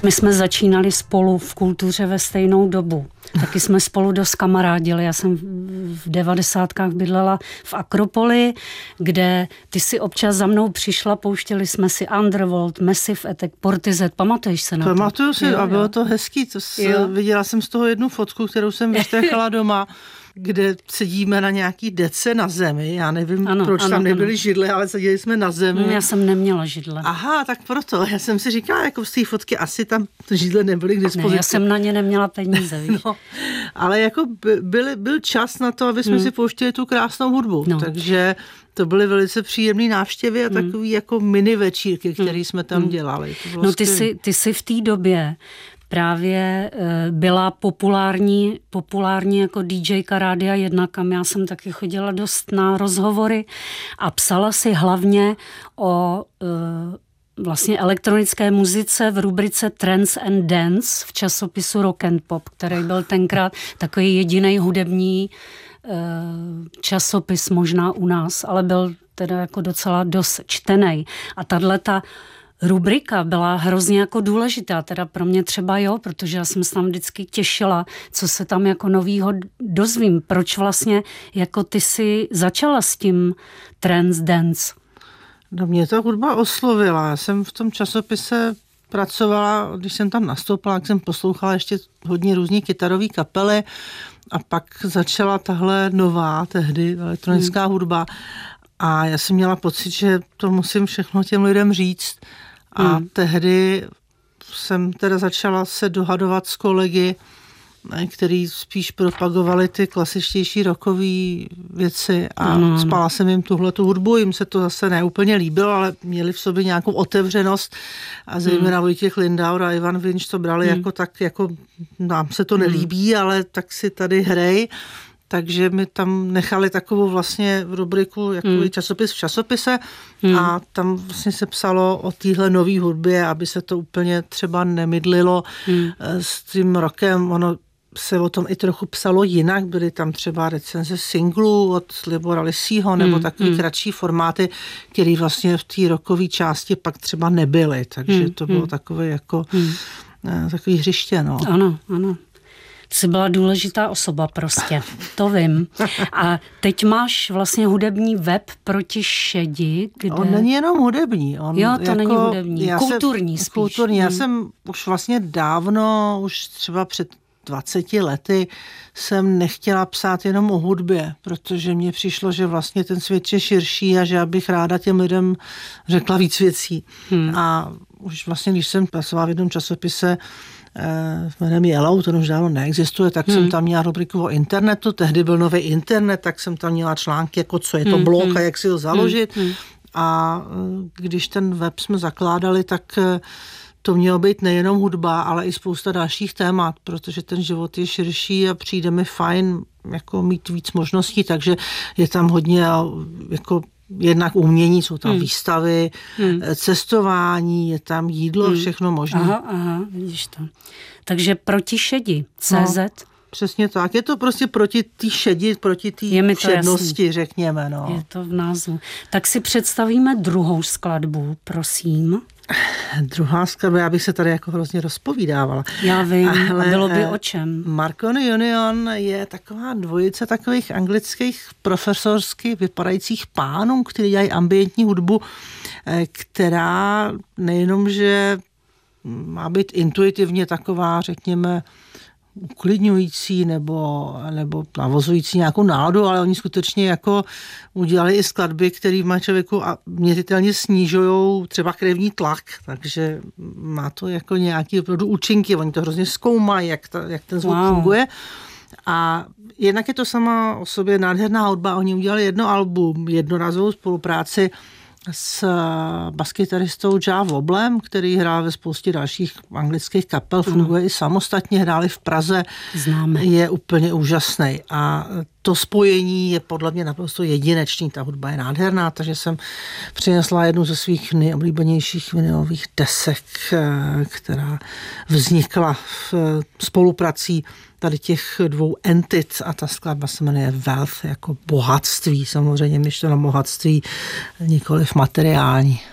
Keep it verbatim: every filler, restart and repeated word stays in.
My jsme začínali spolu v kultuře ve stejnou dobu. Taky jsme spolu dost kamarádili. Já jsem v devadesátkách bydlela v Akropoli, kde ty si občas za mnou přišla, pouštěli jsme si Underworld, Massive Attack, Portishead. Pamatuješ se na to? Pamatuju si, jo, a bylo jo. to hezký. To s, viděla jsem z toho jednu fotku, kterou jsem vystrchala doma, kde sedíme na nějaký dece na zemi. Já nevím, ano, proč ano, tam nebyly ano. židle, ale seděli jsme na zemi. No, já jsem neměla židle. Aha, tak proto. Já jsem si říkala, jako z té fotky asi tam židle nebyly k dispozici. Ne, já jsem na ně neměla peníze, víš. No, ale jako byl, byl čas na to, aby jsme hmm. si pouštěli tu krásnou hudbu. No. Takže to byly velice příjemné návštěvy a hmm. takový jako mini večírky, které hmm. jsme tam dělali. No ty jsi, ty jsi v té době právě byla populární, populární jako DJka Rádia jedna, kam já jsem taky chodila dost na rozhovory a psala si hlavně o vlastně elektronické muzice v rubrice Trance and Dance v časopisu Rock and Pop, který byl tenkrát takový jediný hudební časopis možná u nás, ale byl teda jako docela dost čtenej. A tato rubrika byla hrozně jako důležitá, teda pro mě třeba jo, protože já jsem se tam vždycky těšila, co se tam jako novýho dozvím. Proč vlastně jako ty si začala s tím trance dance? No mě ta hudba oslovila. Já jsem v tom časopise pracovala, když jsem tam nastoupila, tak jsem poslouchala ještě hodně různých kytarových kapely a pak začala tahle nová tehdy elektronická hmm. hudba a já jsem měla pocit, že to musím všechno těm lidem říct. A hmm. tehdy jsem teda začala se dohadovat s kolegy, který spíš propagovali ty klasičtější rockové věci a no, spala jsem jim tuhletu hudbu, jim se to zase neúplně líbilo, ale měli v sobě nějakou otevřenost a zejména hmm. Vojtěch Lindauer a Ivan Vinč to brali hmm. jako tak, jako nám se to nelíbí, hmm. ale tak si tady hrej. Takže mi tam nechali takovou vlastně rubriku, jako hmm. časopis v časopise hmm. a tam vlastně se psalo o téhle nový hudbě, aby se to úplně třeba nemydlilo hmm. s tím rokem. Ono se o tom i trochu psalo jinak, byly tam třeba recenze singlů od Libora Lisího nebo hmm. takový hmm. kratší formáty, které vlastně v té rockové části pak třeba nebyly, takže hmm. to bylo hmm. takové jako hmm. takový hřiště. No. Ano, ano. Jsi byla důležitá osoba prostě, to vím. A teď máš vlastně hudební web Proti šedi, kde... On není jenom hudební. On jo, to jako, není hudební, kulturní jsem, spíš. Kulturní. Já hmm. jsem už vlastně dávno, už třeba před dvaceti lety jsem nechtěla psát jenom o hudbě, protože mně přišlo, že vlastně ten svět je širší a že já bych ráda těm lidem řekla víc věcí. Hmm. A už vlastně, když jsem pracovala v jednom časopise jménem Yellow, to už dávno neexistuje, tak hmm. jsem tam měla rubriku o internetu, tehdy byl nový internet, tak jsem tam měla články, jako co je to hmm. blog a jak si ho založit. Hmm. A když ten web jsme zakládali, tak to mělo být nejenom hudba, ale i spousta dalších témat, protože ten život je širší a přijde mi fajn jako mít víc možností, takže je tam hodně jako jednak umění, jsou tam hmm. výstavy, hmm. cestování, je tam jídlo, hmm. všechno možné. Aha, aha, vidíš to. Takže Proti šedi, C Z. No, přesně tak. Je to prostě proti té šedi, proti té přednosti, jasný. Řekněme. No. Je to v názvu. Tak si představíme druhou skladbu, prosím. Druhá skladba, já bych se tady jako hrozně rozpovídávala. Já vím, ale bylo by o čem. Marconi Union je taková dvojice takových anglických profesorsky vypadajících pánů, kteří dělají ambientní hudbu, která nejenom, že má být intuitivně taková, řekněme, uklidňující nebo, nebo navozující nějakou náladu, ale oni skutečně jako udělali i skladby, které v člověku měřitelně snižují třeba krevní tlak, takže má to jako nějaký opravdu účinky, oni to hrozně zkoumají, jak, ta, jak ten zvuk wow. funguje. A jednak je to sama o sobě nádherná hudba, oni udělali jedno album, jednorazovou spolupráci s baskytaristou Ja Woblem, který hrál ve spoustě dalších anglických kapel, funguje mm. i samostatně, hráli v Praze. Známe. Je úplně úžasný. A to spojení je podle mě naprosto jedinečný. Ta hudba je nádherná, takže jsem přinesla jednu ze svých nejoblíbenějších vinylových desek, která vznikla v spoluprací tady těch dvou entit a ta skladba se jmenuje Wealth, jako bohatství, samozřejmě myšleno bohatství, nikoliv materiální.